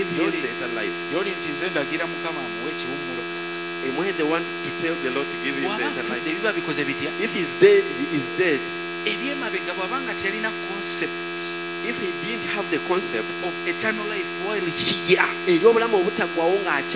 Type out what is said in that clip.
give him the eternal life. Yoli nti nze ndagira Mukama amuwe ekiwummulo. And when they want to tell the Lord to give him the eternal life, Biba bikoze bitya? if he's dead, he is dead. Ebyemabega bw'abanga talina concept If he didn't have the concept of eternal life while here, ery'obulamu obutaggwawo ng'akyali